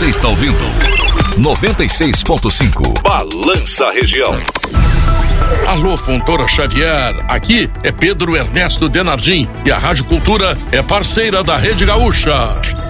Você está ouvindo 96.5 Balança Região. Alô, Fontoura Xavier, aqui é Pedro Ernesto Denardim e a Rádio Cultura é parceira da Rede Gaúcha.